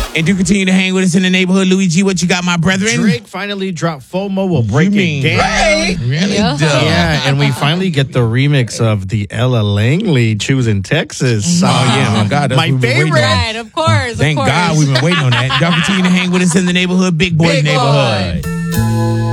And do continue to hang with us in the neighborhood. Louis G, what you got, my brethren? Drake finally dropped FOMO. We'll break it down. Drake? Really? Yeah, and we finally get the remix of the Ella Langley Choosing Texas song. Oh, yeah, my God. That's My what we've been waiting favorite. on. Right, of course. Thank of course. God we've been waiting on that. Y'all continue to hang with us in the neighborhood. Big Boy Big Boy. Neighborhood.